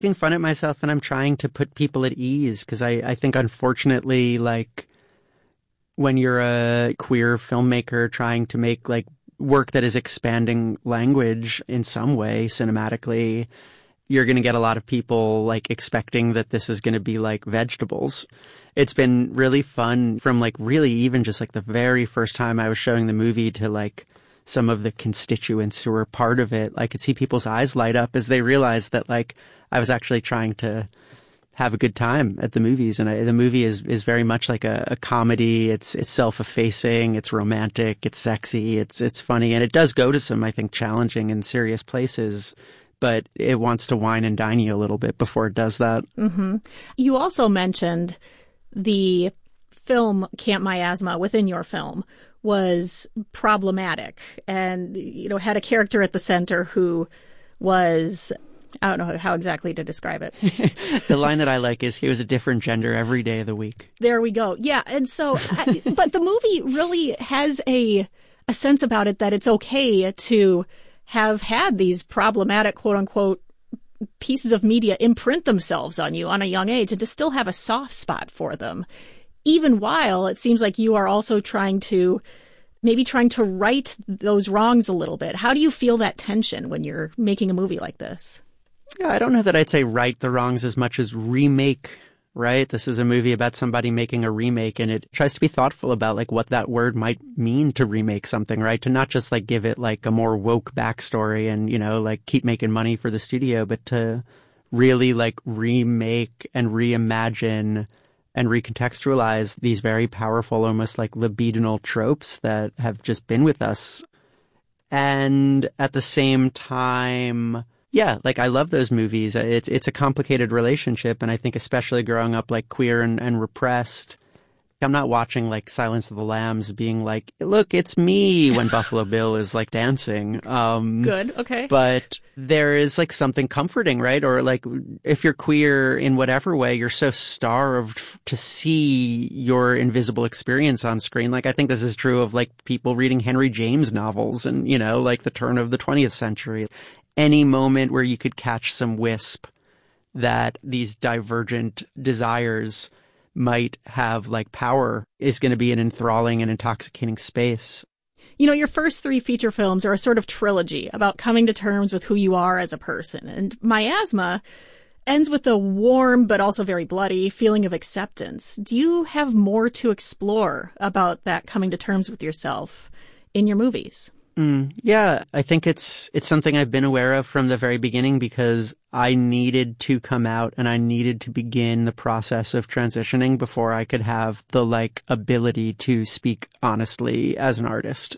Making fun at myself, and I'm trying to put people at ease, because I think, unfortunately, like, when you're a queer filmmaker trying to make like work that is expanding language in some way cinematically, you're going to get a lot of people like expecting that this is going to be like vegetables. It's been really fun from like really even just like the very first time I was showing the movie to like some of the constituents who were part of it. I could see people's eyes light up as they realized that like I was actually trying to have a good time at the movies. And the movie is very much like a comedy. It's self-effacing, it's romantic, it's sexy, it's funny. And it does go to some, I think, challenging and serious places, but it wants to wine and dine you a little bit before it does that. Mm-hmm. You also mentioned the film Camp Miasma within your film was problematic and, you know, had a character at the center who was, I don't know how exactly to describe it. The line that I like is, he was a different gender every day of the week. There we go. Yeah. And so, but the movie really has a sense about it that it's okay to have had these problematic, quote unquote, pieces of media imprint themselves on you on a young age and to still have a soft spot for them. Even while it seems like you are also trying to right those wrongs a little bit. How do you feel that tension when you're making a movie like this? Yeah, I don't know that I'd say right the wrongs as much as remake, right? This is a movie about somebody making a remake, and it tries to be thoughtful about like what that word might mean to remake something, right? To not just like give it like a more woke backstory and, you know, like keep making money for the studio, but to really like remake and reimagine and recontextualize these very powerful, almost like libidinal tropes that have just been with us. And at the same time, yeah, like I love those movies. It's a complicated relationship. And I think especially growing up like queer and repressed, I'm not watching like Silence of the Lambs being like, look, it's me when Buffalo Bill is like dancing. Good. Okay. But there is like something comforting, right? Or like if you're queer in whatever way, you're so starved to see your invisible experience on screen. Like I think this is true of like people reading Henry James novels and, you know, like the turn of the 20th century. Any moment where you could catch some wisp that these divergent desires might have like power is going to be an enthralling and intoxicating space. You know, your first three feature films are a sort of trilogy about coming to terms with who you are as a person. And Miasma ends with a warm but also very bloody feeling of acceptance. Do you have more to explore about that coming to terms with yourself in your movies? Yeah, I think it's something I've been aware of from the very beginning because I needed to come out and I needed to begin the process of transitioning before I could have the like ability to speak honestly as an artist.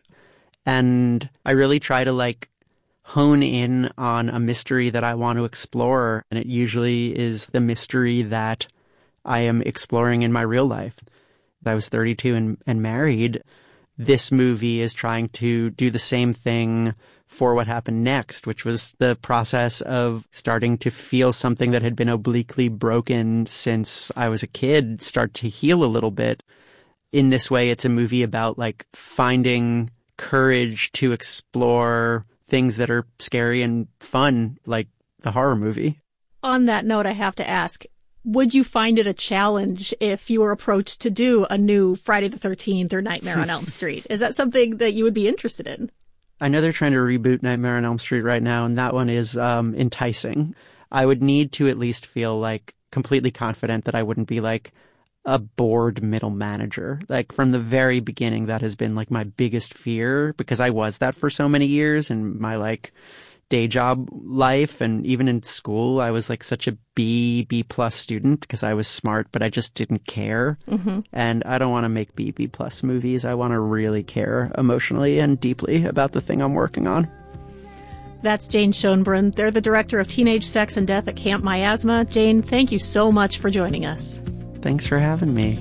And I really try to like hone in on a mystery that I want to explore. And it usually is the mystery that I am exploring in my real life. I was 32 and married. This movie is trying to do the same thing for what happened next, which was the process of starting to feel something that had been obliquely broken since I was a kid start to heal a little bit. In this way, it's a movie about like finding courage to explore things that are scary and fun, like the horror movie. On that note, I have to ask, would you find it a challenge if you were approached to do a new Friday the 13th or Nightmare on Elm Street? Is that something that you would be interested in? I know they're trying to reboot Nightmare on Elm Street right now, and that one is enticing. I would need to at least feel like completely confident that I wouldn't be like a bored middle manager. Like from the very beginning, that has been like my biggest fear because I was that for so many years in my like day job life, and even in school I was like such a B plus student because I was smart but I just didn't care. And I don't want to make B plus movies. I want to really care emotionally and deeply about the thing I'm working on. That's Jane Schoenbrunn. They're the director of Teenage Sex and Death at Camp Miasma. Jane, thank you so much for joining us. Thanks for having me.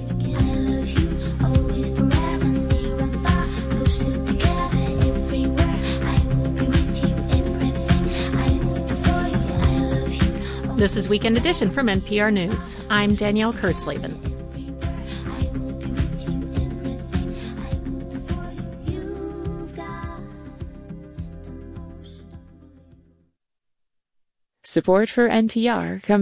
This is Weekend Edition from NPR News. I'm Danielle Kurtzleben. Support for NPR comes